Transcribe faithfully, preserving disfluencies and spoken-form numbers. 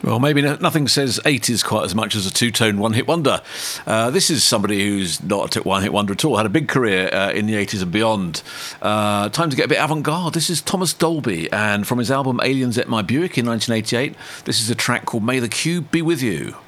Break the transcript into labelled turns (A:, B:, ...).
A: Well, maybe no, nothing says eighties quite as much as a two-tone one-hit wonder. Uh, this is somebody who's not a one-hit wonder at all, had a big career uh, in the eighties and beyond. Uh, time to get a bit avant-garde. This is Thomas Dolby, and from his album Aliens at My Buick in nineteen eighty-eight, this is a track called May the Cube Be With You.